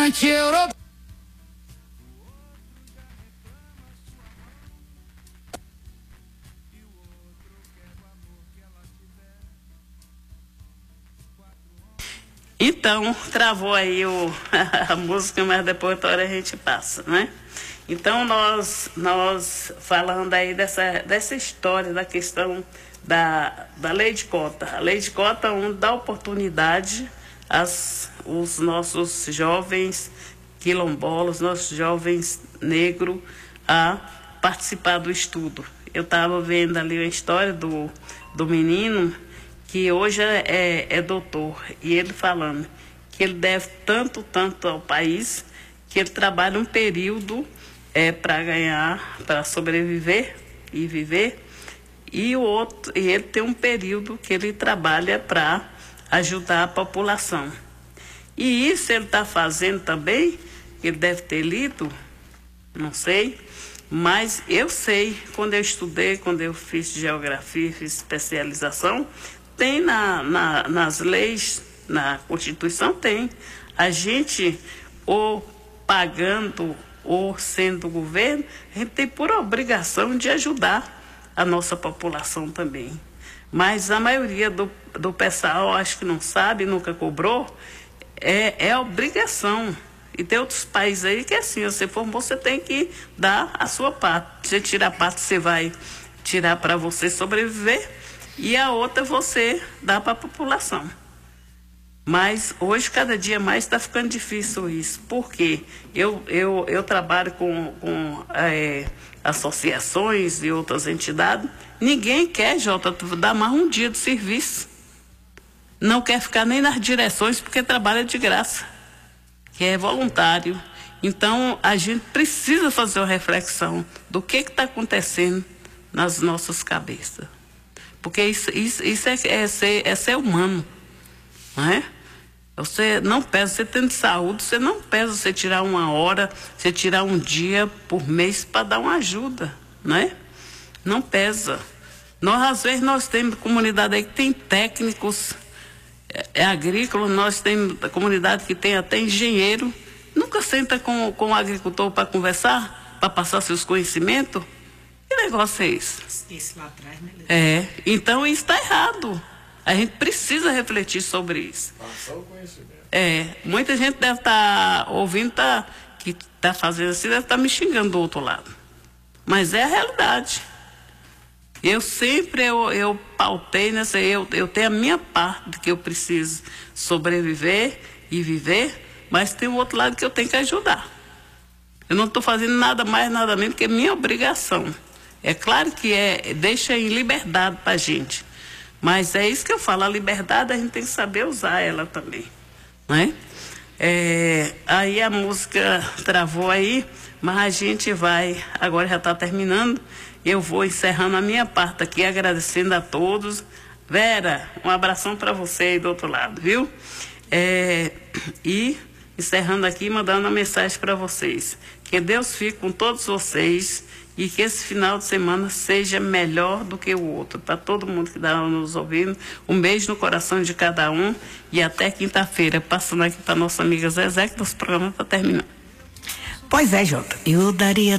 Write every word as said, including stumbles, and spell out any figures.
imigrante europeu. Então, travou aí o, a música, mas depois outra hora a gente passa, né? Então, nós, nós falando aí dessa, dessa história, da questão da, da lei de cota. A lei de cota onde dá oportunidade aos os nossos jovens quilombolas, nossos jovens negros, a participar do estudo. Eu estava vendo ali a história do, do menino, que hoje é, é, é doutor, e ele falando que ele deve tanto, tanto ao país, que ele trabalha um período é, para ganhar, para sobreviver e viver, e o outro, e ele tem um período que ele trabalha para ajudar a população. E isso ele está fazendo também, ele deve ter lido, não sei, mas eu sei, quando eu estudei, quando eu fiz geografia, fiz especialização, tem na, na, nas leis, na Constituição tem. A gente, ou pagando, ou sendo governo, a gente tem por obrigação de ajudar a nossa população também. Mas a maioria do, do pessoal, acho que não sabe, nunca cobrou, é, é obrigação. E tem outros países aí que é assim, você formou, você tem que dar a sua parte. Você tira a parte, você vai tirar para você sobreviver, e a outra você dá para a população. Mas hoje, cada dia mais, está ficando difícil isso. Por quê? Eu, eu, eu trabalho com, com é, associações e outras entidades. Ninguém quer, Jota, dar mais um dia de serviço. Não quer ficar nem nas direções, porque trabalha de graça, que é voluntário. Então, a gente precisa fazer uma reflexão do que está acontecendo nas nossas cabeças. Porque isso, isso, isso é, é, ser, é ser humano, não é? Você não pesa, você tendo saúde, você não pesa você tirar uma hora, você tirar um dia por mês para dar uma ajuda, não é? Não pesa. Nós, às vezes, nós temos comunidade aí que tem técnicos é, é agrícolas, nós temos comunidade que tem até engenheiro, nunca senta com, com o agricultor para conversar, para passar seus conhecimentos. Que negócio é esse? Isso lá atrás, né? É, então isso está errado. A gente precisa refletir sobre isso. Passar o conhecimento. É, muita gente deve estar tá ouvindo, tá, que está fazendo assim, deve estar tá me xingando do outro lado. Mas é a realidade. Eu sempre, eu, eu pautei nessa, eu, eu tenho a minha parte que eu preciso sobreviver e viver, mas tem o outro lado que eu tenho que ajudar. Eu não estou fazendo nada mais, nada menos, porque é minha obrigação. É claro que é, deixa em liberdade para a gente. Mas é isso que eu falo, a liberdade a gente tem que saber usar ela também. Né? É, aí a música travou aí, mas a gente vai, agora já está terminando, eu vou encerrando a minha parte aqui, agradecendo a todos. Vera, um abração para você aí do outro lado, viu? É, e encerrando aqui, mandando uma mensagem para vocês. Que Deus fique com todos vocês e que esse final de semana seja melhor do que o outro. Para todo mundo que está nos ouvindo, um beijo no coração de cada um e até quinta-feira. Passando aqui para nossa amiga Zezé, que nosso programa está terminando. Pois é, Jota, eu daria